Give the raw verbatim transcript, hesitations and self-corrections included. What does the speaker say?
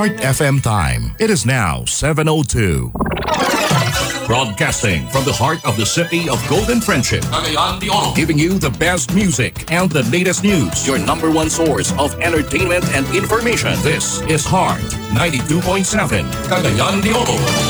Heart F M time. It is now seven oh two. Broadcasting from the heart of the city of Golden Friendship, Cagayan de Oro, giving you the best music and the latest news. Your number one source of entertainment and information. This is Heart ninety-two point seven, Cagayan de Oro.